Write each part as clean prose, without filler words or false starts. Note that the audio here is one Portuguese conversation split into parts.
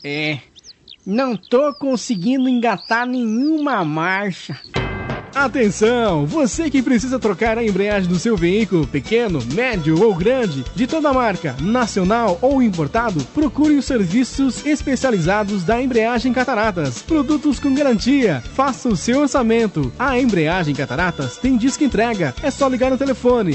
Não tô conseguindo engatar nenhuma marcha. Atenção! Você que precisa trocar a embreagem do seu veículo, pequeno, médio ou grande, de toda marca, nacional ou importado, procure os serviços especializados da Embreagem Cataratas. Produtos com garantia. Faça o seu orçamento. A Embreagem Cataratas tem disco entrega. É só ligar no telefone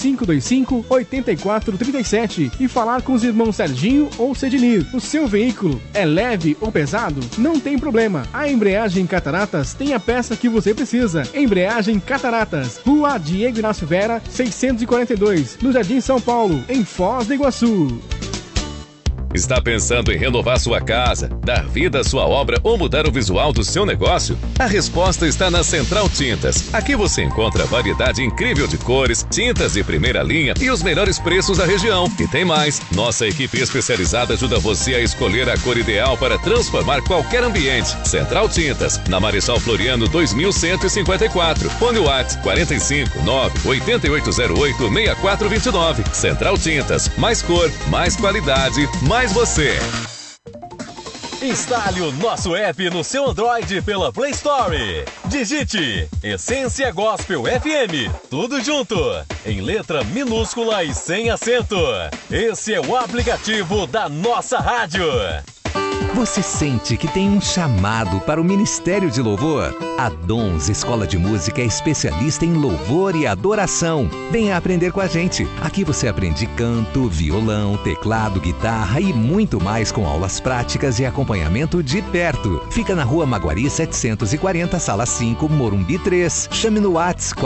3525-8437 e falar com os irmãos Serginho ou Cedinir. O seu veículo é leve ou pesado? Não tem problema. A Embreagem Cataratas tem a peça que você precisa. Embreagem Cataratas, Rua Diego Inácio Vera, 642, no Jardim São Paulo, em Foz do Iguaçu. Está pensando em renovar sua casa, dar vida à sua obra ou mudar o visual do seu negócio? A resposta está na Central Tintas. Aqui você encontra variedade incrível de cores, tintas de primeira linha e os melhores preços da região. E tem mais, nossa equipe especializada ajuda você a escolher a cor ideal para transformar qualquer ambiente. Central Tintas, na Marechal Floriano 2154. Fone WhatsApp 45 98808 6429. Central Tintas, mais cor, mais qualidade, mais você. Instale o nosso app no seu Android pela Play Store. Digite Essência Gospel FM, tudo junto, em letra minúscula e sem acento. Esse é o aplicativo da nossa rádio. Você sente que tem um chamado para o Ministério de Louvor? A Dons Escola de Música é especialista em louvor e adoração. Venha aprender com a gente. Aqui você aprende canto, violão, teclado, guitarra e muito mais com aulas práticas e acompanhamento de perto. Fica na Rua Maguari 740, Sala 5, Morumbi 3. Chame no WhatsApp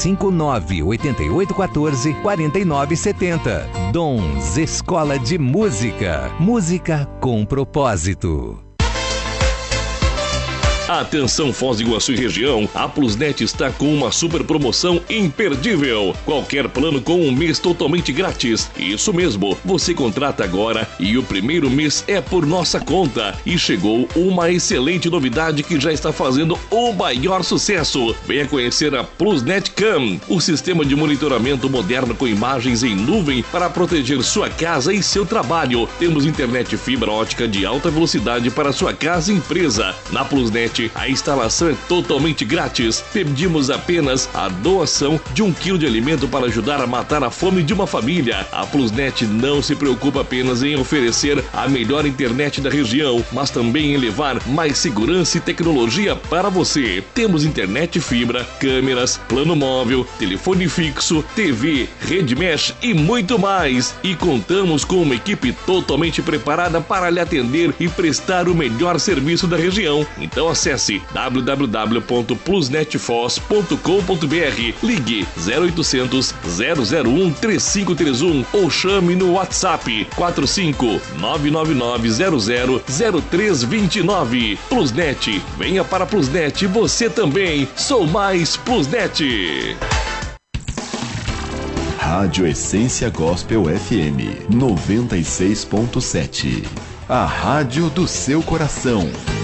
459-8814-4970. Dons Escola de Música. Música com propósito. Atenção Foz do Iguaçu e região, a Plusnet está com uma super promoção imperdível. Qualquer plano com um mês totalmente grátis. Isso mesmo, você contrata agora e o primeiro mês é por nossa conta. E chegou uma excelente novidade que já está fazendo o maior sucesso. Venha conhecer a Plusnet Cam, o sistema de monitoramento moderno com imagens em nuvem para proteger sua casa e seu trabalho. Temos internet fibra ótica de alta velocidade para sua casa e empresa. Na Plusnet, a instalação é totalmente grátis. Pedimos apenas a doação de 1 quilo de alimento para ajudar a matar a fome de uma família. A Plusnet não se preocupa apenas em oferecer a melhor internet da região, mas também em levar mais segurança e tecnologia para você. Temos internet fibra, câmeras, plano móvel, telefone fixo, TV, rede mesh e muito mais. E contamos com uma equipe totalmente preparada para lhe atender e prestar o melhor serviço da região. Então acesse www.plusnetfoz.com.br, ligue 0800 001 3531 ou chame no WhatsApp 45 99900 0329. Plusnet, venha para Plusnet você também. Sou mais Plusnet. Rádio Essência Gospel FM 96.7. A rádio do seu coração.